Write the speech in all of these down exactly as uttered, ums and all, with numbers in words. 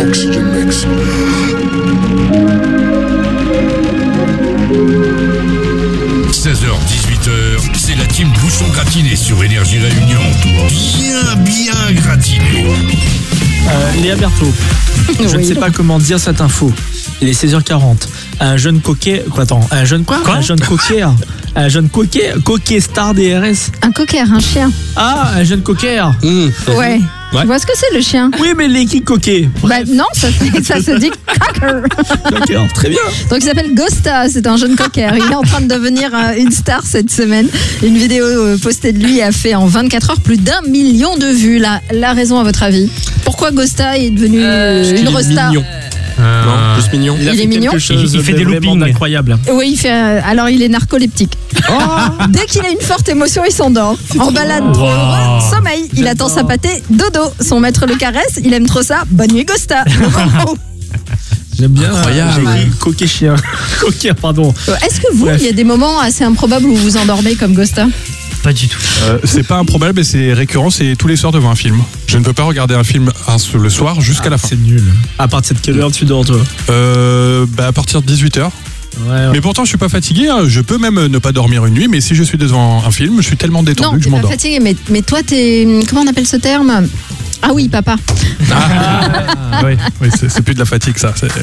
Oxygen Mix. seize heures dix-huit heures, c'est la team Bouchon Gratiné sur Énergie Réunion. Bien, bien gratiné. Euh, Léa Berthaud, je oui. ne sais pas comment dire cette info. Il est seize heures quarante. Un jeune coquet... Quoi, attends, un jeune quoi, quoi Un jeune coquet. Un jeune coquet, coquet star D R S. Un cocker, un chien. Ah, un jeune coquet. Mmh. Ouais. ouais. Tu vois ce que c'est le chien? Oui, mais les qui coquet. Bah non, ça, ça se dit cocker. D'accord, très bien. Donc il s'appelle Gosta, c'est un jeune cocker. Il est en train de devenir une star cette semaine. Une vidéo postée de lui a fait en vingt-quatre heures plus d'un million de vues. La, la raison à votre avis? Pourquoi Gosta est devenu euh, une resta? Euh, non, juste mignon. Il, il est mignon. Il, il fait des loopings incroyables. Oui, il fait. Euh, alors il est narcoleptique. Oh Dès qu'il a une forte émotion, il s'endort. En balade trop heureux, sommeil. Il attend sa pâtée, dodo. Son maître le caresse. Il aime trop ça. Bonne nuit, Gosta. J'aime bien. Incroyable. J'ai dit coquet chien. Coquet, pardon. Est-ce que vous, Bref. il y a des moments assez improbables où vous vous endormez comme Gosta? Pas du tout. Euh, c'est pas improbable, mais c'est récurrent, c'est tous les soirs devant un film. Je ne peux pas regarder un film un, le soir jusqu'à ah, la fin. C'est nul. À partir de quelle heure tu dors, toi? euh, bah, À partir de dix-huit heures. Ouais, ouais. Mais pourtant, je suis pas fatigué. Hein. Je peux même ne pas dormir une nuit, mais si je suis devant un film, je suis tellement détendu non, que je m'endors. Non, t'es pas fatigué, mais, mais toi, t'es... Comment on appelle ce terme? Ah oui, papa. Ah, oui, oui c'est, c'est plus de la fatigue, ça. C'est...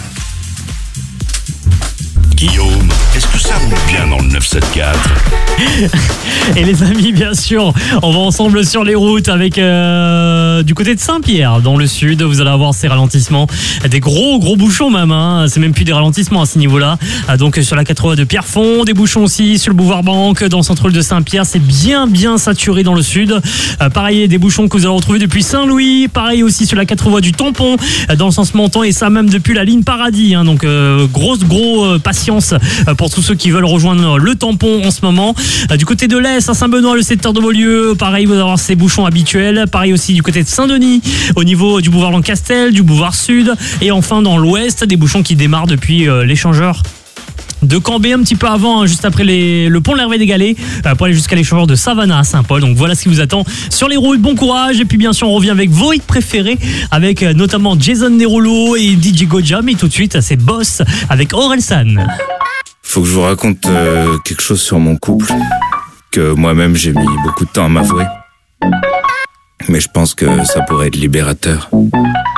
Guillaume, est-ce que ça roule bien dans le neuf cent soixante-quatre? Et les amis, bien sûr, on va ensemble sur les routes avec euh, du côté de Saint-Pierre, dans le sud. Vous allez avoir ces ralentissements, des gros gros bouchons même. Hein. C'est même plus des ralentissements à ce niveau-là. Donc sur la quatre-vingts de Pierrefonds, des bouchons aussi sur le boulevard Banque, dans le centre-ville de Saint-Pierre. C'est bien bien saturé dans le sud. Euh, pareil, des bouchons que vous allez retrouver depuis Saint-Louis. Pareil aussi sur la quatre-vingts du Tampon, dans le sens Menton, et ça même depuis la ligne Paradis. Hein. Donc euh, grosse gros euh, patience pour tous ceux qui veulent rejoindre le Tampon en ce moment. Du côté de l'Est, à Saint-Benoît, le secteur de Beaulieu, pareil, vous allez avoir ces bouchons habituels. Pareil aussi du côté de Saint-Denis, au niveau du boulevard Lancastel, du boulevard Sud. Et enfin dans l'Ouest, des bouchons qui démarrent depuis euh, l'échangeur de Cambé, un petit peu avant, hein, juste après les, le pont de l'Hervé des Galets, euh, pour aller jusqu'à l'échangeur de Savannah à Saint-Paul. Donc voilà ce qui vous attend sur les routes. Bon courage. Et puis bien sûr, on revient avec vos hits préférés, avec euh, notamment Jason Derulo et D J Goja. Mais tout de suite, c'est Boss avec Orelsan. Faut que je vous raconte euh, quelque chose sur mon couple, que moi-même j'ai mis beaucoup de temps à m'avouer. Mais je pense que ça pourrait être libérateur.